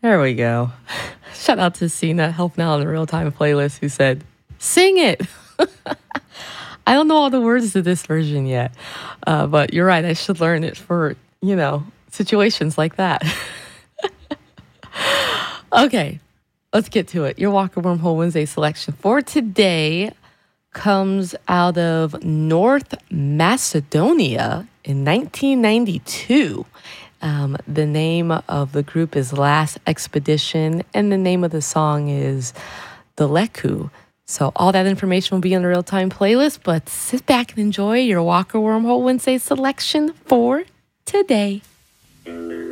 There we go. Shout out to Cena helping out on the real time playlist who said, sing it. I don't know all the words to this version yet, but you're right. I should learn it for, situations like that. Okay, let's get to it. Your Walker Wormhole Wednesday selection for today comes out of North Macedonia in 1992. The name of the group is Last Expedition, and the name of the song is The Leku. So all that information will be in the real-time playlist, but sit back and enjoy your Walker Wormhole Wednesday selection for today.